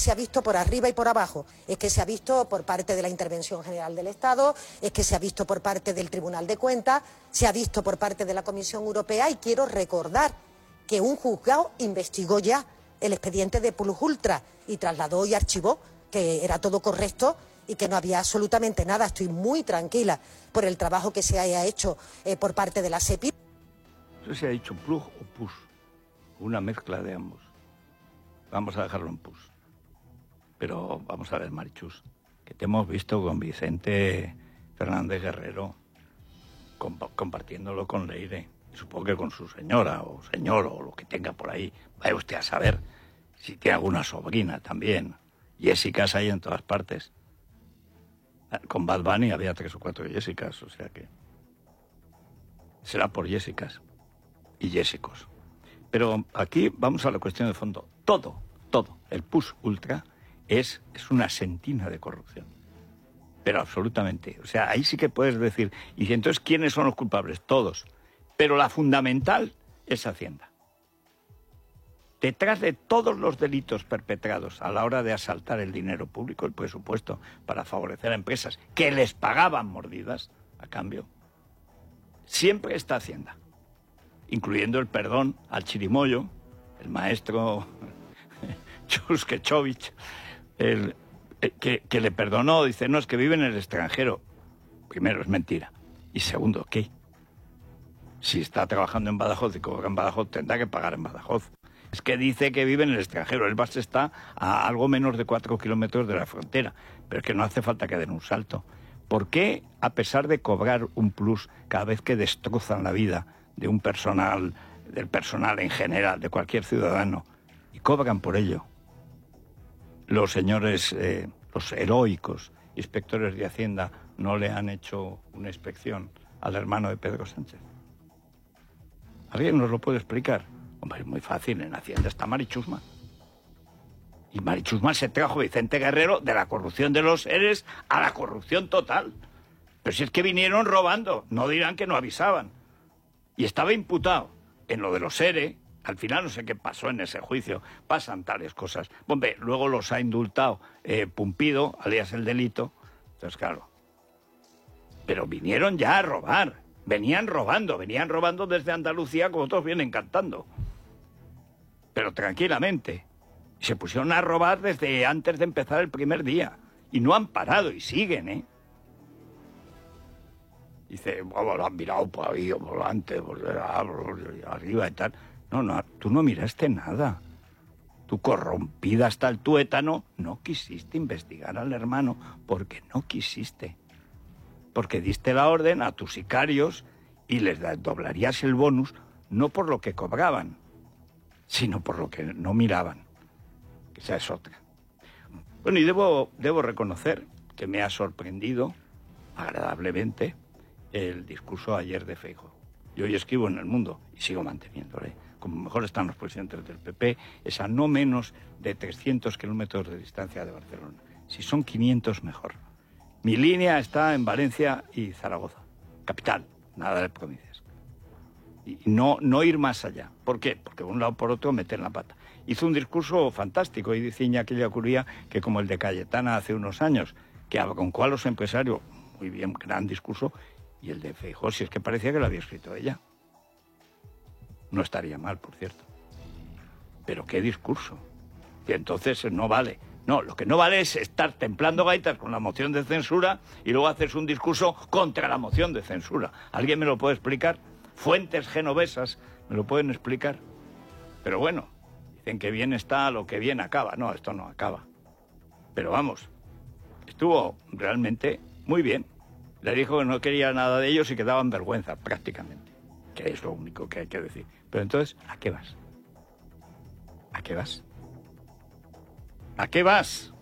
se ha visto por arriba y por abajo, es que se ha visto por parte de la Intervención General del Estado, es que se ha visto por parte del Tribunal de Cuentas, se ha visto por parte de la Comisión Europea, y quiero recordar que un juzgado investigó ya el expediente de Plus Ultra y trasladó y archivó que era todo correcto y que no había absolutamente nada. Estoy muy tranquila por el trabajo que se haya hecho por parte de la SEPI. No sé si ha dicho Plus o Pus, una mezcla de ambos. Vamos a dejarlo en Pus. Pero vamos a ver, Marichus, que te hemos visto con Vicente Fernández Guerrero compartiéndolo con Leire. Supongo que con su señora o señor o lo que tenga por ahí. Vaya usted a saber si tiene alguna sobrina también. Jessicas hay en todas partes. Con Bad Bunny había 3 o 4 Jessicas, o sea que será por Jessicas y Jessicos. Pero aquí vamos a la cuestión de fondo. Todo, el Plus Ultra es una sentina de corrupción. Pero absolutamente. O sea, ahí sí que puedes decir, y entonces, ¿quiénes son los culpables? Todos. Pero la fundamental es Hacienda. Detrás de todos los delitos perpetrados a la hora de asaltar el dinero público, el presupuesto, para favorecer a empresas que les pagaban mordidas a cambio, siempre está Hacienda, incluyendo el perdón al chirimoyo, el maestro Chuskechovich, que le perdonó, dice, no, es que vive en el extranjero. Primero, es mentira. Y segundo, ¿qué? Si está trabajando en Badajoz y cobra en Badajoz, tendrá que pagar en Badajoz. Es que dice que vive en el extranjero. El base está a algo menos de 4 kilómetros de la frontera. Pero es que no hace falta que den un salto. ¿Por qué, a pesar de cobrar un plus cada vez que destrozan la vida de un personal, del personal en general, de cualquier ciudadano, y cobran por ello, los señores, los heroicos inspectores de Hacienda no le han hecho una inspección al hermano de Pedro Sánchez? ¿Alguien nos lo puede explicar? Hombre, es muy fácil, en Hacienda está Mari Chusma. Y Mari Chusma se trajo a Vicente Guerrero de la corrupción de los seres a la corrupción total. Pero si es que vinieron robando, no dirán que no avisaban. Y estaba imputado en lo de los seres. Al final no sé qué pasó en ese juicio, pasan tales cosas. Hombre, luego los ha indultado Pumpido, alias el delito. Entonces, claro. Pero vinieron ya a robar. Venían robando desde Andalucía como todos vienen cantando. Pero tranquilamente. Se pusieron a robar desde antes de empezar el primer día. Y no han parado y siguen, ¿eh? Dice, bueno, lo han mirado por ahí, por delante, por arriba y tal. No, tú no miraste nada. Tú, corrompida hasta el tuétano, no quisiste investigar al hermano porque no quisiste. Porque diste la orden a tus sicarios y les doblarías el bonus no por lo que cobraban, sino por lo que no miraban. Que esa es otra. Bueno, y debo reconocer que me ha sorprendido agradablemente el discurso ayer de Feijóo. Yo hoy escribo en El Mundo y sigo manteniéndole. Como mejor están los presidentes del PP, es a no menos de 300 kilómetros de distancia de Barcelona. Si son 500, mejor. Mi línea está en Valencia y Zaragoza, capital, nada de provincias. Y no ir más allá. ¿Por qué? Porque de un lado por otro meten la pata. Hizo un discurso fantástico y dice Iñaki Leacuría que como el de Cayetana hace unos años, que con cual los empresarios, muy bien, gran discurso, y el de Feijóo, si es que parecía que lo había escrito ella. No estaría mal, por cierto. Pero qué discurso. Y entonces no vale. No, lo que no vale es estar templando gaitas con la moción de censura y luego haces un discurso contra la moción de censura. ¿Alguien me lo puede explicar? Fuentes genovesas me lo pueden explicar. Pero bueno, dicen que bien está lo que bien acaba. No, esto no acaba. Pero vamos, estuvo realmente muy bien. Le dijo que no quería nada de ellos y que daban vergüenza, prácticamente. Que es lo único que hay que decir. Pero entonces, ¿a qué vas? ¿A qué vas? ¿A qué vas?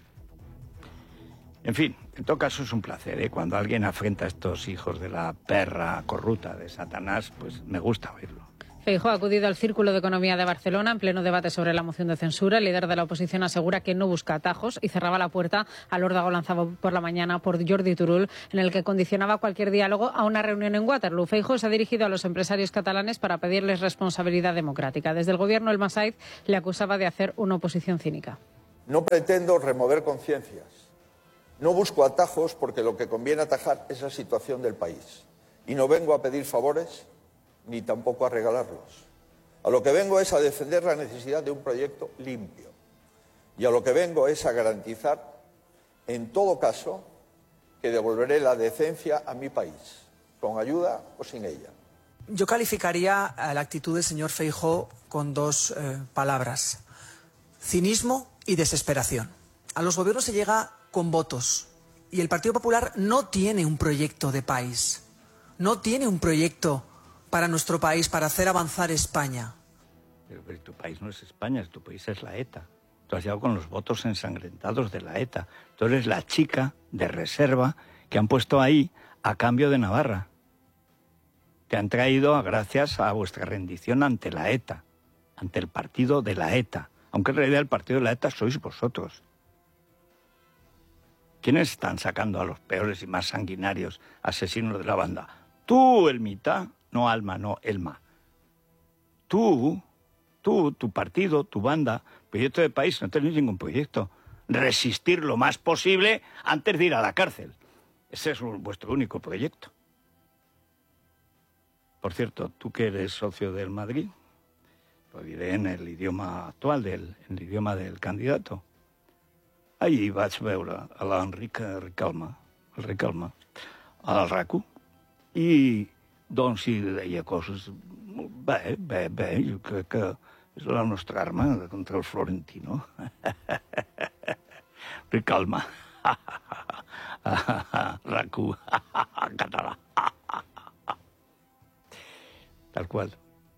En fin, en todo caso es un placer, ¿eh? Cuando alguien afrenta a estos hijos de la perra corrupta de Satanás, pues me gusta oírlo. Feijóo ha acudido al Círculo de Economía de Barcelona en pleno debate sobre la moción de censura. El líder de la oposición asegura que no busca atajos y cerraba la puerta al órdago lanzado por la mañana por Jordi Turull, en el que condicionaba cualquier diálogo a una reunión en Waterloo. Feijóo se ha dirigido a los empresarios catalanes para pedirles responsabilidad democrática. Desde el gobierno, el Massaid le acusaba de hacer una oposición cínica. No pretendo remover conciencias. No busco atajos porque lo que conviene atajar es la situación del país. Y no vengo a pedir favores ni tampoco a regalarlos. A lo que vengo es a defender la necesidad de un proyecto limpio. Y a lo que vengo es a garantizar, en todo caso, que devolveré la decencia a mi país, con ayuda o sin ella. Yo calificaría la actitud del señor Feijóo con dos palabras: cinismo y desesperación. A los gobiernos se llega con votos y el Partido Popular no tiene un proyecto de país, no tiene un proyecto para nuestro país, para hacer avanzar España. Pero tu país no es España, tu país es la ETA. Tú has llegado con los votos ensangrentados de la ETA. Tú eres la chica de reserva que han puesto ahí a cambio de Navarra. Te han traído gracias a vuestra rendición ante la ETA, ante el partido de la ETA. Aunque en realidad el partido de la ETA sois vosotros. ¿Quiénes están sacando a los peores y más sanguinarios asesinos de la banda? Tú, Elmita, no Alma, no Elma. Tú, tu partido, tu banda, proyecto de país, no tenéis ningún proyecto. Resistir lo más posible antes de ir a la cárcel. Ese es vuestro único proyecto. Por cierto, tú que eres socio del Madrid, lo diré en el idioma actual, en el idioma del candidato. Ahir vaig veure a l'Enric Ricalma, al RAC1, i doncs hi deia coses bé, jo crec que és la nostra arma contra el Florentino. Ricalma, RAC1, en català. Tal cual.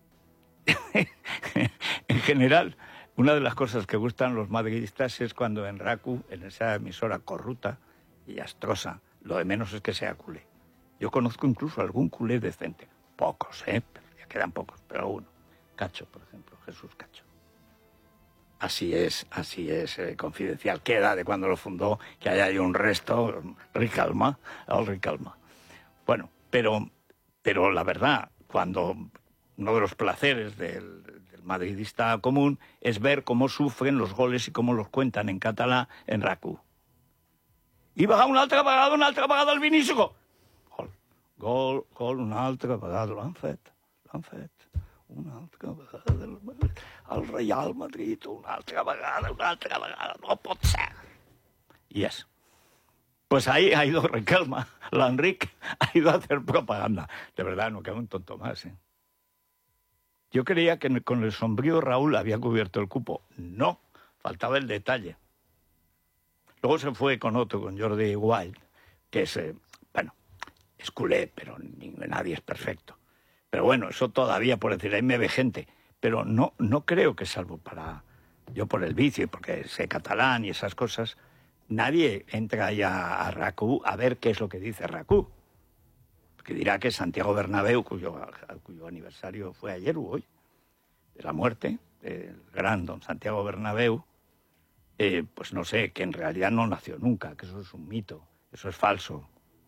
En general, una de las cosas que gustan los madridistas es cuando en RAC1, en esa emisora corrupta y astrosa, lo de menos es que sea culé. Yo conozco incluso algún culé decente. Pocos, pero ya quedan pocos, pero uno. Cacho, por ejemplo, Jesús Cacho. Así es, Confidencial. Queda de cuando lo fundó, que haya ahí un resto, Ricalma. Bueno, pero la verdad, cuando uno de los placeres del madridista común es ver cómo sufren los goles y cómo los cuentan en català en RAC1. I va una altra vegada el Vinícius. Gol, una altra vegada. L'han fet. Una altra vegada. El Real Madrid, una altra vegada. No pot ser. Y eso. Pues ahí ha ido Ricalma, l'Enric ha ido a hacer propaganda. De verdad, no queda un tonto más, ¿eh? Yo creía que con el sombrío Raúl había cubierto el cupo. No, faltaba el detalle. Luego se fue con otro, con Jordi Wild, que es, es culé, pero nadie es perfecto. Pero bueno, eso todavía, por decir, ahí me ve gente. Pero no creo que, salvo yo por el vicio, porque sé catalán y esas cosas, nadie entra ya a RAC1 a ver qué es lo que dice RAC1. Que dirá que Santiago Bernabéu, cuyo aniversario fue ayer o hoy, de la muerte del gran don Santiago Bernabéu, pues no sé, que en realidad no nació nunca, que eso es un mito, eso es falso.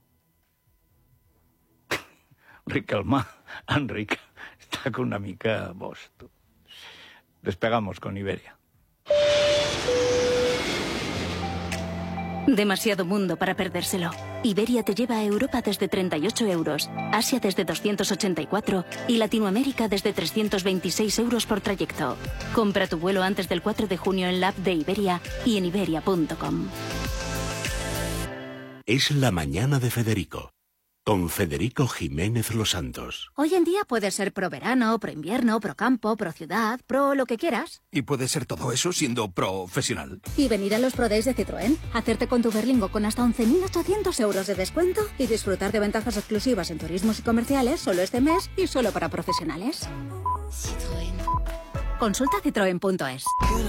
Ricalma, Enric, está con una mica bost. Despegamos con Iberia. Demasiado mundo para perdérselo. Iberia te lleva a Europa desde 38 euros, Asia desde 284 y Latinoamérica desde 326 euros por trayecto. Compra tu vuelo antes del 4 de junio en la app de Iberia y en iberia.com. Es la mañana de Federico, con Federico Jiménez Los Santos. Hoy en día puedes ser pro verano, pro invierno, pro campo, pro ciudad, pro lo que quieras. Y puedes ser todo eso siendo profesional. Y venir a los Pro Days de Citroën, hacerte con tu Berlingo con hasta 11.800 euros de descuento y disfrutar de ventajas exclusivas en turismos y comerciales solo este mes y solo para profesionales. Citroën. Consulta citroen.es.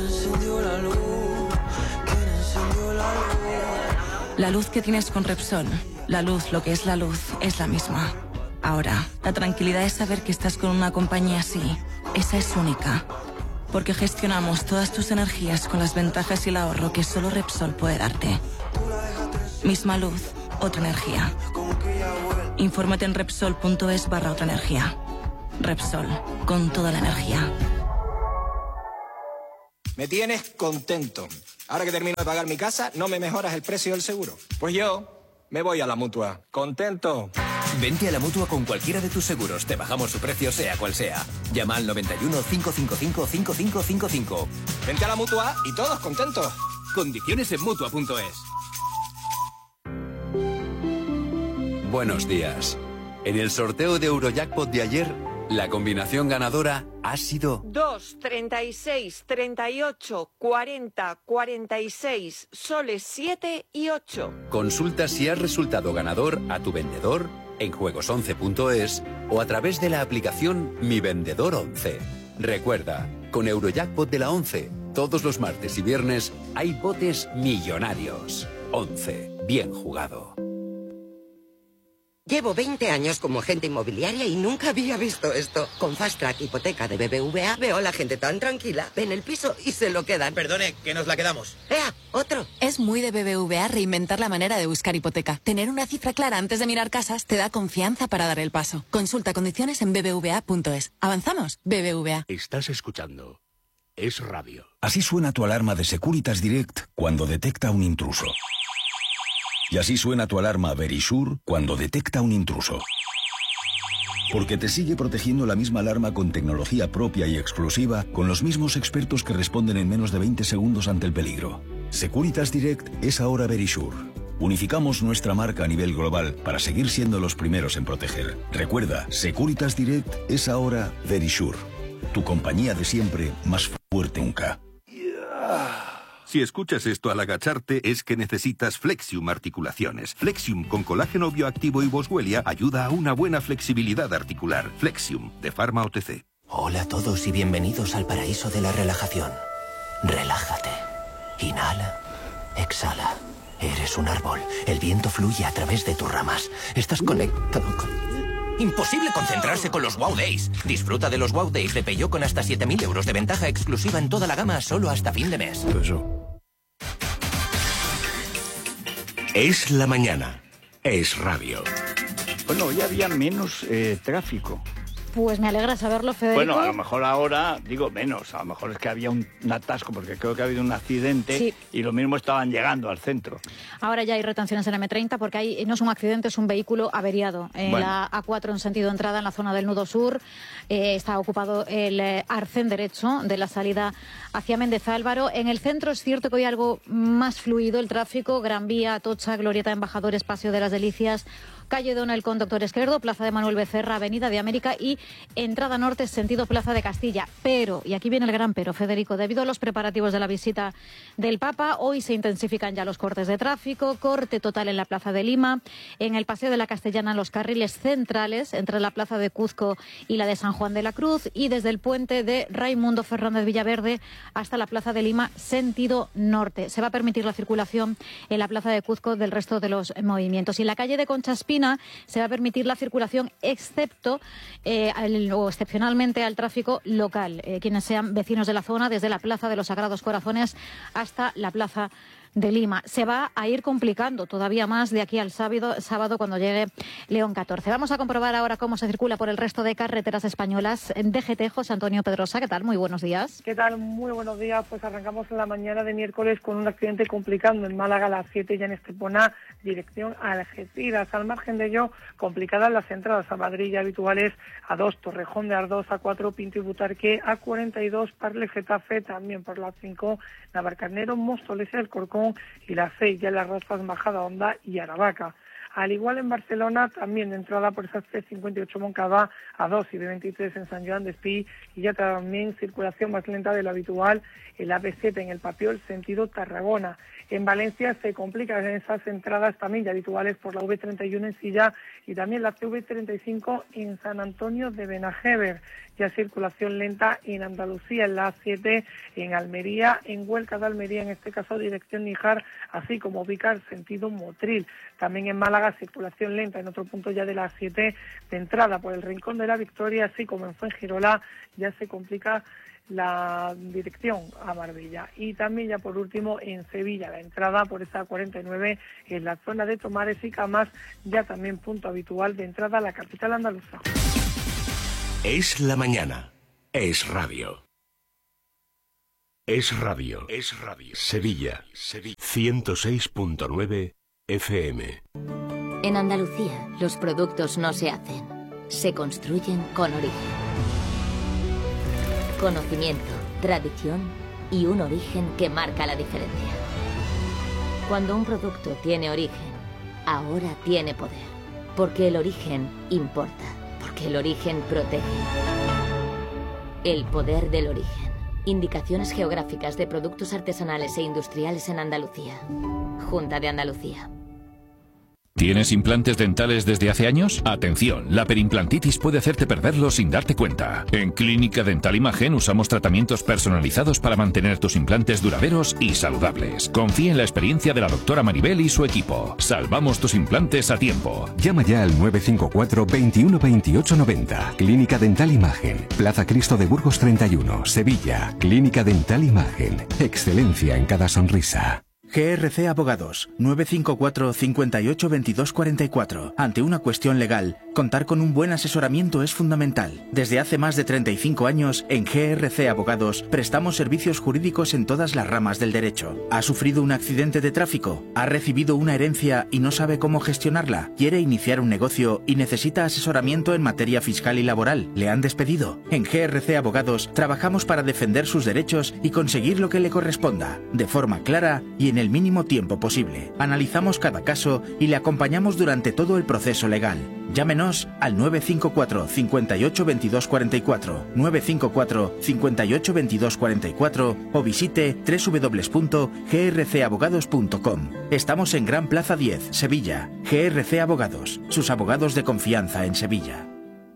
La luz que tienes con Repsol, la luz, lo que es la luz, es la misma. Ahora, la tranquilidad es saber que estás con una compañía así. Esa es única. Porque gestionamos todas tus energías con las ventajas y el ahorro que solo Repsol puede darte. Misma luz, otra energía. Infórmate en Repsol.es/otra energía. Repsol, con toda la energía. Me tienes contento. Ahora que termino de pagar mi casa, no me mejoras el precio del seguro. Pues yo me voy a la Mutua. ¿Contento? Vente a la Mutua con cualquiera de tus seguros. Te bajamos su precio sea cual sea. Llama al 91 555 5555. Vente a la Mutua y todos contentos. Condiciones en Mutua.es. Buenos días. En el sorteo de Eurojackpot de ayer, la combinación ganadora ha sido 2, 36, 38, 40, 46, soles 7 y 8. Consulta si has resultado ganador a tu vendedor en juegos11.es o a través de la aplicación Mi Vendedor 11. Recuerda, con Eurojackpot de la 11, todos los martes y viernes hay botes millonarios. 11. Bien jugado. Llevo 20 años como agente inmobiliaria y nunca había visto esto. Con Fast Track Hipoteca de BBVA veo a la gente tan tranquila. Ven el piso y se lo quedan. Perdone, que nos la quedamos. ¡Ea! ¡Otro! Es muy de BBVA reinventar la manera de buscar hipoteca. Tener una cifra clara antes de mirar casas te da confianza para dar el paso. Consulta condiciones en bbva.es. ¿Avanzamos? BBVA. Estás escuchando Es Radio. Así suena tu alarma de Securitas Direct cuando detecta un intruso. Y así suena tu alarma Verisure cuando detecta un intruso. Porque te sigue protegiendo la misma alarma con tecnología propia y exclusiva, con los mismos expertos que responden en menos de 20 segundos ante el peligro. Securitas Direct es ahora Verisure. Unificamos nuestra marca a nivel global para seguir siendo los primeros en proteger. Recuerda, Securitas Direct es ahora Verisure. Tu compañía de siempre, más fuerte nunca. Si escuchas esto al agacharte es que necesitas Flexium Articulaciones. Flexium con colágeno bioactivo y boswellia ayuda a una buena flexibilidad articular. Flexium, de Pharma OTC. Hola a todos y bienvenidos al paraíso de la relajación. Relájate. Inhala. Exhala. Eres un árbol. El viento fluye a través de tus ramas. Estás conectado con... Imposible concentrarse con los Wow Days. Disfruta de los Wow Days de Peugeot con hasta 7.000 euros de ventaja exclusiva en toda la gama solo hasta fin de mes. Es la mañana. Es Radio. Bueno, hoy había menos tráfico. Pues me alegra saberlo, Federico. Bueno, a lo mejor ahora, digo menos, a lo mejor es que había un atasco, porque creo que ha habido un accidente, sí, y lo mismo estaban llegando al centro. Ahora ya hay retenciones en la M30 porque no es un accidente, es un vehículo averiado. La A4 en sentido entrada en la zona del nudo sur, está ocupado el arcén derecho de la salida hacia Méndez Álvaro. En el centro es cierto que hoy algo más fluido el tráfico, Gran Vía, Atocha, Glorieta de Embajadores, Paseo de las Delicias, calle Donel con Doctor Esquerdo, Plaza de Manuel Becerra, Avenida de América y entrada norte sentido Plaza de Castilla. Pero, y aquí viene el gran pero, Federico, debido a los preparativos de la visita del Papa, hoy se intensifican ya los cortes de tráfico, corte total en la Plaza de Lima, en el Paseo de la Castellana los carriles centrales entre la Plaza de Cuzco y la de San Juan de la Cruz y desde el puente de Raimundo Fernández Villaverde hasta la Plaza de Lima sentido norte. Se va a permitir la circulación en la Plaza de Cuzco del resto de los movimientos. Y en la calle de Concha Espina se va a permitir la circulación excepto o excepcionalmente al tráfico local, quienes sean vecinos de la zona desde la Plaza de los Sagrados Corazones hasta la Plaza de Lima. Se va a ir complicando todavía más de aquí al sábado cuando llegue León 14. Vamos a comprobar ahora cómo se circula por el resto de carreteras españolas. En DGT, José Antonio Pedrosa, ¿qué tal? Muy buenos días. ¿Qué tal? Muy buenos días. Pues arrancamos en la mañana de miércoles con un accidente complicando en Málaga a las 7 ya en Estepona, dirección a Algeciras. Al margen de ello, complicadas las entradas a Madrid ya habituales A2, Torrejón de Ardoz, A4, Pinto y Butarque, A42, Parle, Getafe, también por la 5, Navarcarnero, Móstoles, Alcorcón y la 6, ya en las Raspas, Majada Honda y Aravaca. Al igual en Barcelona, también de entrada por esas C58 Moncada, A2 y B23 en San Joan de Espí, y ya también circulación más lenta de lo habitual en la B7 en el Papiol, sentido Tarragona. En Valencia se complican esas entradas también ya habituales por la V31 en Silla y también la CV35 en San Antonio de Benajever. Ya circulación lenta en Andalucía, en la A7, en Almería, en Huelca de Almería, en este caso dirección Níjar, así como Vícar, sentido Motril. También en Málaga, circulación lenta en otro punto ya de la A7, de entrada por el Rincón de la Victoria, así como en Fuengirola, ya se complica la dirección a Marbella. Y también ya por último en Sevilla, la entrada por esa 49 en la zona de Tomares y Camas, ya también punto habitual de entrada a la capital andaluza. Es la mañana. Es Radio. Es Radio. Sevilla. 106.9 FM. En Andalucía, los productos no se hacen, se construyen con origen. Conocimiento, tradición y un origen que marca la diferencia. Cuando un producto tiene origen, ahora tiene poder. Porque el origen importa. Porque el origen protege. El poder del origen. Indicaciones geográficas de productos artesanales e industriales en Andalucía. Junta de Andalucía. ¿Tienes implantes dentales desde hace años? Atención, la perimplantitis puede hacerte perderlos sin darte cuenta. En Clínica Dental Imagen usamos tratamientos personalizados para mantener tus implantes duraderos y saludables. Confía en la experiencia de la doctora Maribel y su equipo. Salvamos tus implantes a tiempo. Llama ya al 954 21 28 90. Clínica Dental Imagen. Plaza Cristo de Burgos 31, Sevilla. Clínica Dental Imagen. Excelencia en cada sonrisa. GRC Abogados, 954 58 22 44. Ante una cuestión legal, contar con un buen asesoramiento es fundamental. Desde hace más de 35 años, en GRC Abogados, prestamos servicios jurídicos en todas las ramas del derecho. ¿Ha sufrido un accidente de tráfico? ¿Ha recibido una herencia y no sabe cómo gestionarla? ¿Quiere iniciar un negocio y necesita asesoramiento en materia fiscal y laboral? ¿Le han despedido? En GRC Abogados, trabajamos para defender sus derechos y conseguir lo que le corresponda, de forma clara y en el mínimo tiempo posible. Analizamos cada caso y le acompañamos durante todo el proceso legal. Llámenos al 954 58 22 44, 954 58 22 44 o visite www.grcabogados.com. Estamos en Gran Plaza 10, Sevilla. GRC Abogados, sus abogados de confianza en Sevilla.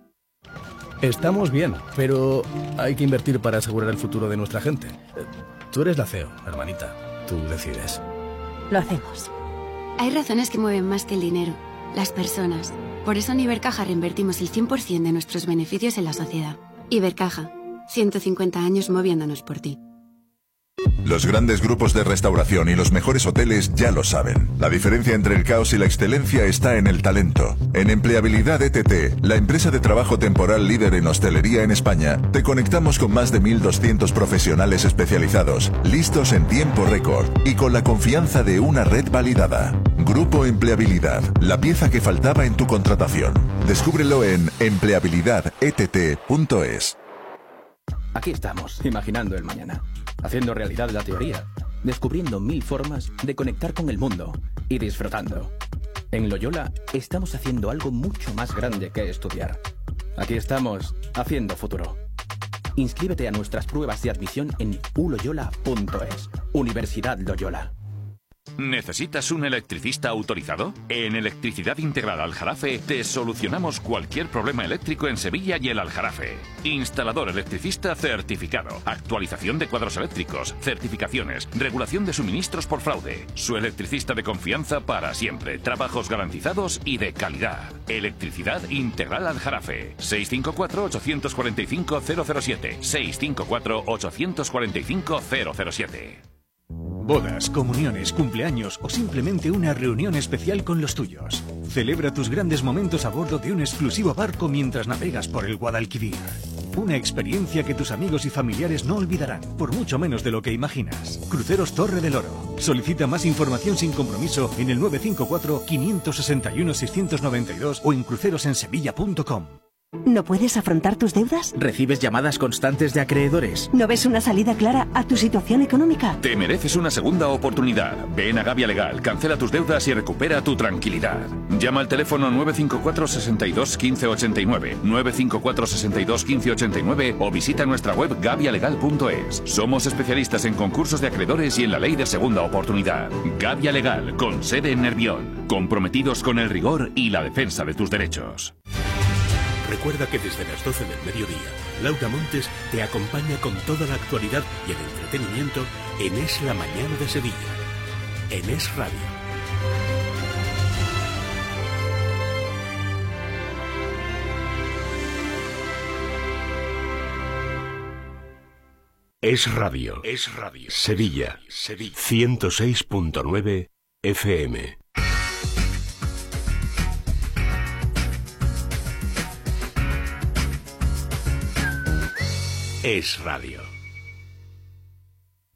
Estamos bien, pero hay que invertir para asegurar el futuro de nuestra gente. Tú eres la CEO, hermanita. Tú decides. Lo hacemos. Hay razones que mueven más que el dinero, las personas. Por eso en Ibercaja reinvertimos el 100% de nuestros beneficios en la sociedad. Ibercaja, 150 años moviéndonos por ti. Los grandes grupos de restauración y los mejores hoteles ya lo saben. La diferencia entre el caos y la excelencia está en el talento. En Empleabilidad ETT, la empresa de trabajo temporal líder en hostelería en España, te conectamos con más de 1.200 profesionales especializados, listos en tiempo récord y con la confianza de una red validada. Grupo Empleabilidad, la pieza que faltaba en tu contratación. Descúbrelo en empleabilidadett.es. Aquí estamos, imaginando el mañana, haciendo realidad la teoría, descubriendo 1000 formas de conectar con el mundo y disfrutando. En Loyola estamos haciendo algo mucho más grande que estudiar. Aquí estamos, haciendo futuro. Inscríbete a nuestras pruebas de admisión en uloyola.es. Universidad Loyola. ¿Necesitas un electricista autorizado? En Electricidad Integral Aljarafe te solucionamos cualquier problema eléctrico en Sevilla y el Aljarafe. Instalador electricista certificado, actualización de cuadros eléctricos, certificaciones, regulación de suministros por fraude. Su electricista de confianza para siempre, trabajos garantizados y de calidad. Electricidad Integral Aljarafe. 654-845-007. 654-845-007. Bodas, comuniones, cumpleaños o simplemente una reunión especial con los tuyos. Celebra tus grandes momentos a bordo de un exclusivo barco mientras navegas por el Guadalquivir. Una experiencia que tus amigos y familiares no olvidarán, por mucho menos de lo que imaginas. Cruceros Torre del Oro. Solicita más información sin compromiso en el 954-561-692 o en crucerosensevilla.com. ¿No puedes afrontar tus deudas? ¿Recibes llamadas constantes de acreedores? ¿No ves una salida clara a tu situación económica? Te mereces una segunda oportunidad. Ven a Gavia Legal, cancela tus deudas y recupera tu tranquilidad. Llama al teléfono 954 62 15 89, 954 62 15 89 o visita nuestra web gavialegal.es. Somos especialistas en concursos de acreedores y en la ley de segunda oportunidad. Gavia Legal, con sede en Nervión. Comprometidos con el rigor y la defensa de tus derechos. Recuerda que desde las 12 del mediodía, Laura Montes te acompaña con toda la actualidad y el entretenimiento en Es la Mañana de Sevilla, en Es Radio. Es Radio. Es Radio. Sevilla. 106.9 FM. Es Radio.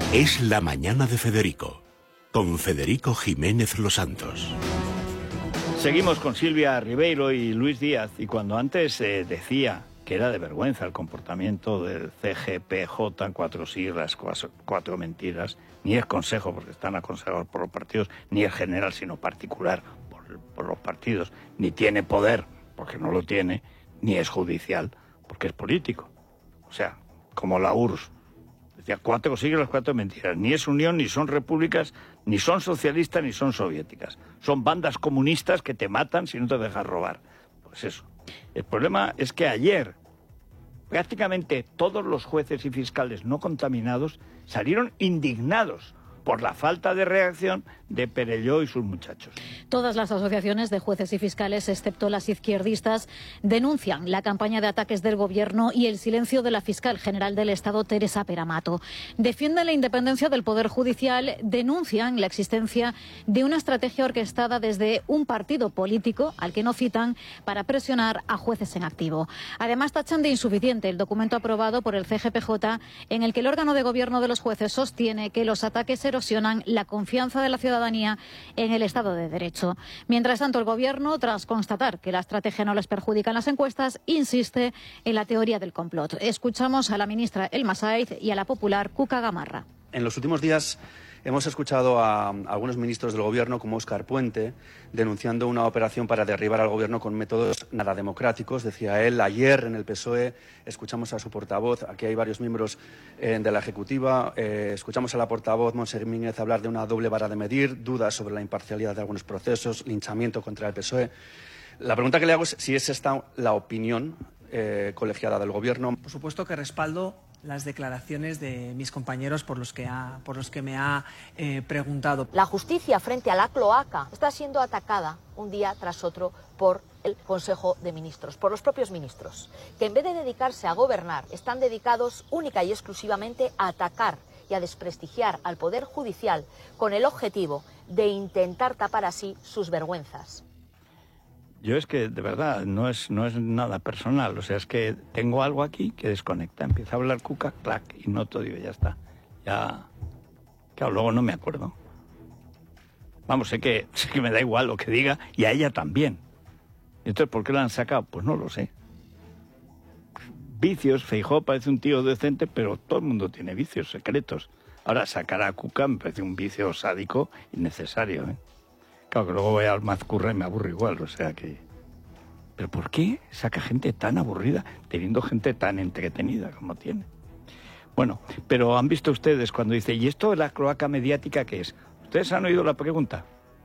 Es la mañana de Federico, con Federico Jiménez Los Santos. Seguimos con Silvia Ribeiro y Luis Díaz, y cuando antes decía que era de vergüenza el comportamiento del CGPJ, 4 siglas, 4 mentiras, ni es consejo porque están aconsejados por los partidos, ni es general sino particular por los partidos, ni tiene poder porque no lo tiene, ni es judicial porque es político. O sea, como la URSS. Decía 4 siglas, 4 mentiras. Ni es unión, ni son repúblicas, ni son socialistas, ni son soviéticas. Son bandas comunistas que te matan si no te dejas robar. Pues eso. El problema es que ayer prácticamente todos los jueces y fiscales no contaminados salieron indignados por la falta de reacción de Perelló y sus muchachos. Todas las asociaciones de jueces y fiscales, excepto las izquierdistas, denuncian la campaña de ataques del Gobierno y el silencio de la fiscal general del Estado, Teresa Peramato. Defienden la independencia del Poder Judicial, denuncian la existencia de una estrategia orquestada desde un partido político, al que no citan, para presionar a jueces en activo. Además, tachan de insuficiente el documento aprobado por el CGPJ, en el que el órgano de gobierno de los jueces sostiene que los ataques erosionan la confianza de la ciudadanía en el Estado de Derecho. Mientras tanto, el Gobierno, tras constatar que la estrategia no les perjudica en las encuestas, insiste en la teoría del complot. Escuchamos a la ministra Elma Saiz y a la popular Cuca Gamarra. En los últimos días hemos escuchado a algunos ministros del Gobierno, como Óscar Puente, denunciando una operación para derribar al Gobierno con métodos nada democráticos. Decía él, ayer en el PSOE escuchamos a su portavoz, aquí hay varios miembros de la Ejecutiva, escuchamos a la portavoz Montse Mínguez hablar de una doble vara de medir, dudas sobre la imparcialidad de algunos procesos, linchamiento contra el PSOE. La pregunta que le hago es si es esta la opinión colegiada del Gobierno. Por supuesto que respaldo las declaraciones de mis compañeros por los que me ha preguntado. La justicia frente a la cloaca está siendo atacada un día tras otro por el Consejo de Ministros, por los propios ministros, que en vez de dedicarse a gobernar, están dedicados única y exclusivamente a atacar y a desprestigiar al Poder Judicial con el objetivo de intentar tapar así sus vergüenzas. Yo es que, de verdad, no es nada personal. O sea, es que tengo algo aquí que desconecta. Empieza a hablar Cuca, clac, y no todo, digo, ya está. Ya, claro, luego no me acuerdo. Vamos, sé que me da igual lo que diga, y a ella también. Entonces, ¿por qué la han sacado? Pues no lo sé. Vicios, Feijóo parece un tío decente, pero todo el mundo tiene vicios secretos. Ahora, sacar a Cuca me parece un vicio sádico innecesario, ¿eh? Claro, que luego voy al Mazcurra y me aburro igual, o sea que... ¿Pero por qué saca gente tan aburrida teniendo gente tan entretenida como tiene? Bueno, pero han visto ustedes cuando dice, ¿y esto de la cloaca mediática qué es? ¿Ustedes han oído la pregunta?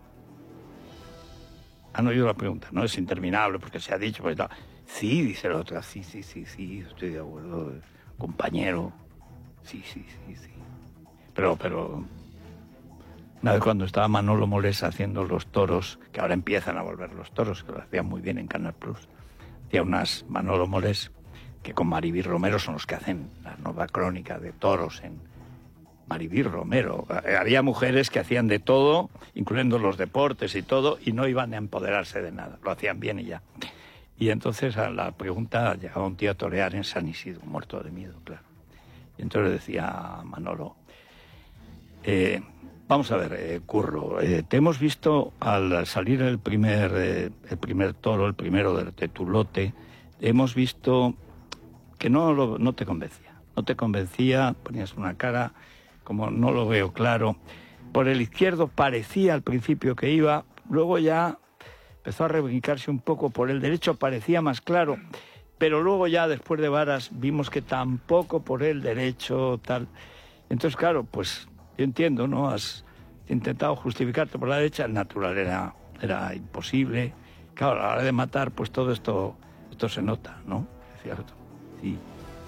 Han oído la pregunta, no es interminable porque se ha dicho, pues no. Sí, dice la otra, sí, estoy de acuerdo, compañero, sí. Pero... Una vez cuando estaba Manolo Molés haciendo los toros, que ahora empiezan a volver los toros, que lo hacían muy bien en Canal Plus, hacía unas Manolo Molés que con Maribí Romero son los que hacen la nueva crónica de toros en Maribí Romero. Había mujeres que hacían de todo, incluyendo los deportes y todo, y no iban a empoderarse de nada, lo hacían bien y ya. Y entonces a la pregunta llegaba un tío a torear en San Isidro, muerto de miedo, claro. Y entonces decía a Manolo... Vamos a ver, Curro, te hemos visto al salir el primer toro, el primero de tu lote, hemos visto que no te convencía. No te convencía, ponías una cara como no lo veo claro. Por el izquierdo parecía al principio que iba, luego ya empezó a reivindicarse un poco, por el derecho parecía más claro, pero luego ya después de varas vimos que tampoco por el derecho tal. Entonces, claro, pues... Yo entiendo, ¿no? Has intentado justificarte por la derecha, el natural era imposible. Claro, a la hora de matar, pues todo esto se nota, ¿no? Es cierto. Sí.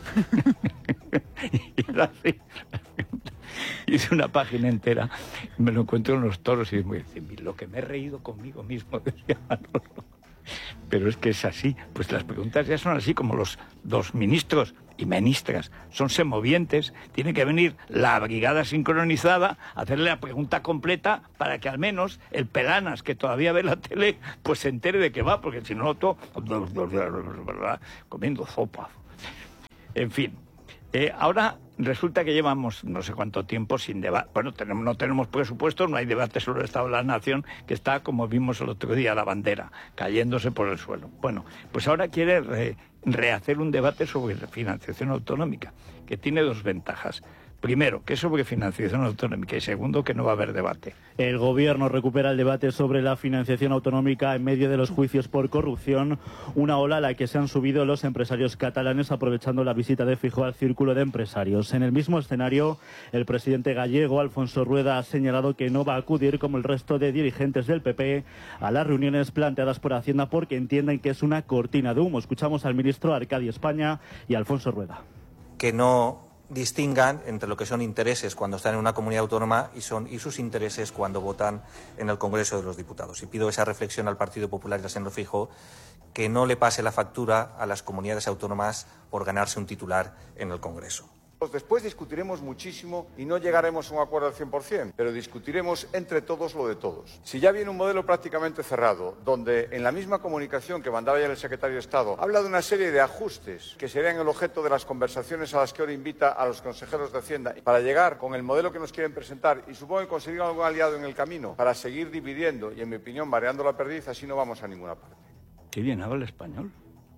Y era así. Hice una página entera, me lo encuentro en los toros y decía, lo que me he reído conmigo mismo, decía Manolo. Pero es que es así, pues las preguntas ya son así, como los dos ministros y ministras son semovientes, tiene que venir la brigada sincronizada a hacerle la pregunta completa para que al menos el Pelanas, que todavía ve la tele, pues se entere de qué va, porque si no, todo comiendo sopa. En fin, Ahora resulta que llevamos no sé cuánto tiempo sin debate. Bueno, no tenemos presupuesto, no hay debate sobre el Estado de la Nación, que está, como vimos el otro día, la bandera, cayéndose por el suelo. Bueno, pues ahora quiere rehacer un debate sobre financiación autonómica, que tiene dos ventajas. Primero, que es sobre financiación autonómica, y segundo, que no va a haber debate. El Gobierno recupera el debate sobre la financiación autonómica en medio de los juicios por corrupción, una ola a la que se han subido los empresarios catalanes aprovechando la visita de Feijóo al círculo de empresarios. En el mismo escenario, el presidente gallego, Alfonso Rueda, ha señalado que no va a acudir, como el resto de dirigentes del PP, a las reuniones planteadas por Hacienda porque entienden que es una cortina de humo. Escuchamos al ministro Arcadi España y a Alfonso Rueda. Que no distingan entre lo que son intereses cuando están en una comunidad autónoma y sus intereses cuando votan en el Congreso de los Diputados. Y pido esa reflexión al Partido Popular y al señor Feijóo, que no le pase la factura a las comunidades autónomas por ganarse un titular en el Congreso. Después discutiremos muchísimo y no llegaremos a un acuerdo al 100%, pero discutiremos entre todos lo de todos. Si ya viene un modelo prácticamente cerrado, donde en la misma comunicación que mandaba ya el secretario de Estado habla de una serie de ajustes que serían el objeto de las conversaciones a las que ahora invita a los consejeros de Hacienda para llegar con el modelo que nos quieren presentar y supongo que conseguir algún aliado en el camino para seguir dividiendo y, en mi opinión, mareando la perdiz, así no vamos a ninguna parte. Qué bien habla español.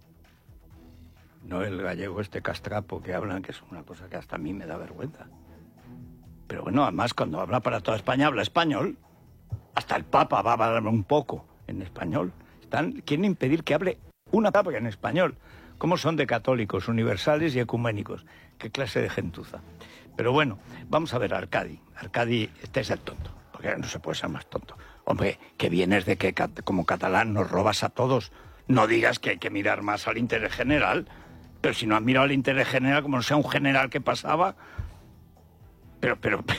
No el gallego castrapo que hablan, que es una cosa que hasta a mí me da vergüenza. Pero bueno, además cuando habla para toda España habla español. Hasta el Papa va a hablar un poco en español. Quieren impedir que hable una palabra en español. ¿Cómo son de católicos, universales y ecuménicos? ¿Qué clase de gentuza? Pero bueno, vamos a ver a Arcadi. Arcadi, este es el tonto, porque no se puede ser más tonto. Hombre, que vienes de que como catalán nos robas a todos. No digas que hay que mirar más al interés general. Pero si no has mirado el interés general, como no sea un general que pasaba. Pero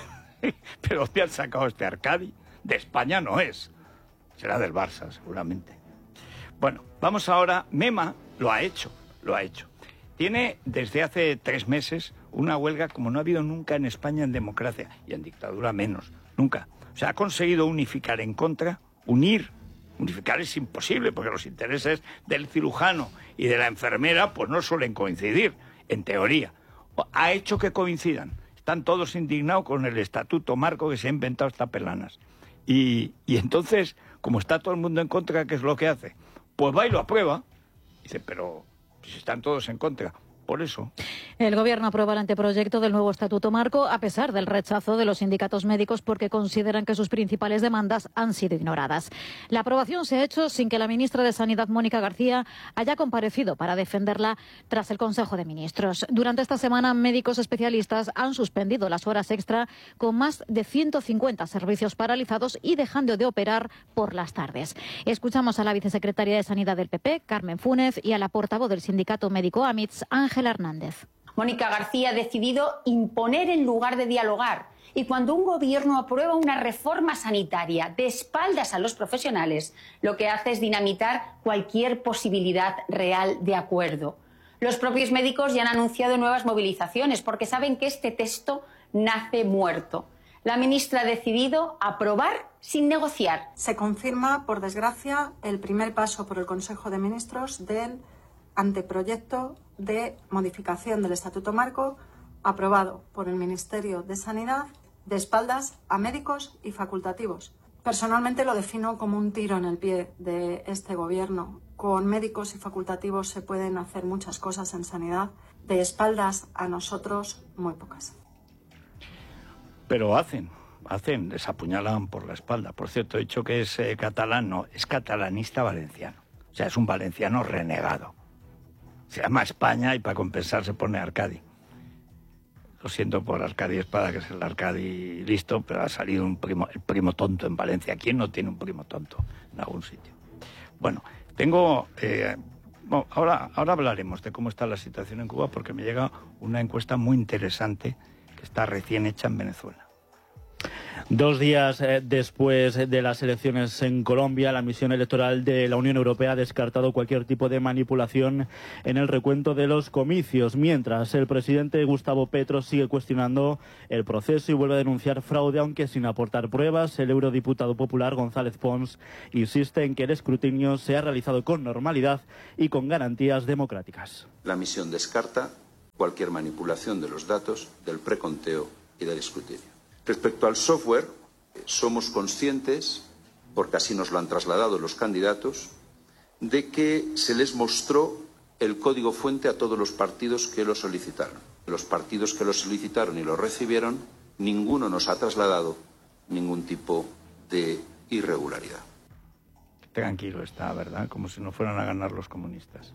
¿dónde han sacado este Arcadi? De España no es. Será del Barça, seguramente. Bueno, vamos ahora. Mema lo ha hecho. Tiene desde hace 3 meses una huelga como no ha habido nunca en España en democracia. Y en dictadura menos. Nunca. O sea, ha conseguido unificar en contra, Unificar es imposible porque los intereses del cirujano y de la enfermera pues no suelen coincidir, en teoría. Ha hecho que coincidan. Están todos indignados con el estatuto marco que se ha inventado esta pelanas. Y entonces, como está todo el mundo en contra, ¿qué es lo que hace? Pues va y lo aprueba. Dice, pero si están todos en contra. Por eso. El Gobierno aprueba el anteproyecto del nuevo Estatuto Marco a pesar del rechazo de los sindicatos médicos porque consideran que sus principales demandas han sido ignoradas. La aprobación se ha hecho sin que la ministra de Sanidad, Mónica García, haya comparecido para defenderla tras el Consejo de Ministros. Durante esta semana, médicos especialistas han suspendido las horas extra con más de 150 servicios paralizados y dejando de operar por las tardes. Escuchamos a la vicesecretaria de Sanidad del PP, Carmen Fúnez, y a la portavoz del sindicato médico AMITS, Ángela Hernández. Mónica García ha decidido imponer en lugar de dialogar. Y cuando un gobierno aprueba una reforma sanitaria de espaldas a los profesionales, lo que hace es dinamitar cualquier posibilidad real de acuerdo. Los propios médicos ya han anunciado nuevas movilizaciones porque saben que este texto nace muerto. La ministra ha decidido aprobar sin negociar. Se confirma, por desgracia, el primer paso por el Consejo de Ministros del anteproyecto de modificación del Estatuto Marco aprobado por el Ministerio de Sanidad de espaldas a médicos y facultativos. Personalmente lo defino como un tiro en el pie de este Gobierno. Con médicos y facultativos se pueden hacer muchas cosas en sanidad. De espaldas a nosotros, muy pocas. Pero hacen, les apuñalan por la espalda. Por cierto, he dicho que es catalán, no, es catalanista valenciano. O sea, es un valenciano renegado. Se llama España y para compensar se pone Arcadi. Lo siento por Arcadi Espada, que es el Arcadi listo, pero ha salido el primo tonto en Valencia. ¿Quién no tiene un primo tonto en algún sitio? Bueno, ahora hablaremos de cómo está la situación en Cuba porque me llega una encuesta muy interesante que está recién hecha en Venezuela. 2 días después de las elecciones en Colombia, la misión electoral de la Unión Europea ha descartado cualquier tipo de manipulación en el recuento de los comicios, mientras el presidente Gustavo Petro sigue cuestionando el proceso y vuelve a denunciar fraude, aunque sin aportar pruebas. El eurodiputado popular González Pons insiste en que el escrutinio se ha realizado con normalidad y con garantías democráticas. La misión descarta cualquier manipulación de los datos, del preconteo y del escrutinio. Respecto al software, somos conscientes, porque así nos lo han trasladado los candidatos, de que se les mostró el código fuente a todos los partidos que lo solicitaron. Los partidos que lo solicitaron y lo recibieron, ninguno nos ha trasladado ningún tipo de irregularidad. Tranquilo está, ¿verdad? Como si no fueran a ganar los comunistas.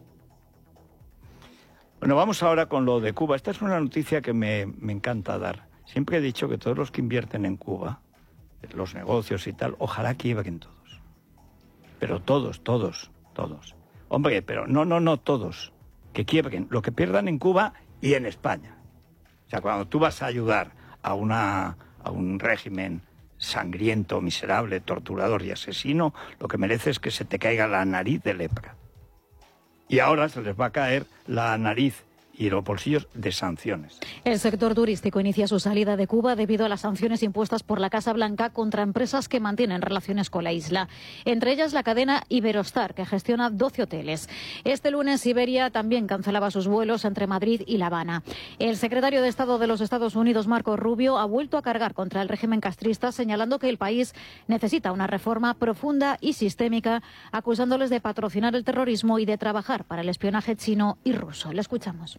Bueno, vamos ahora con lo de Cuba. Esta es una noticia que me encanta dar. Siempre he dicho que todos los que invierten en Cuba, los negocios y tal, ojalá quiebren todos. Pero todos. Hombre, pero no todos. Que quiebren lo que pierdan en Cuba y en España. O sea, cuando tú vas a ayudar a un régimen sangriento, miserable, torturador y asesino, lo que merece es que se te caiga la nariz de lepra. Y ahora se les va a caer la nariz y los bolsillos de sanciones. El sector turístico inicia su salida de Cuba debido a las sanciones impuestas por la Casa Blanca contra empresas que mantienen relaciones con la isla. Entre ellas la cadena Iberostar, que gestiona 12 hoteles. Este lunes Iberia también cancelaba sus vuelos entre Madrid y La Habana. El secretario de Estado de los Estados Unidos, Marco Rubio, ha vuelto a cargar contra el régimen castrista, señalando que el país necesita una reforma profunda y sistémica, acusándoles de patrocinar el terrorismo y de trabajar para el espionaje chino y ruso. Le escuchamos.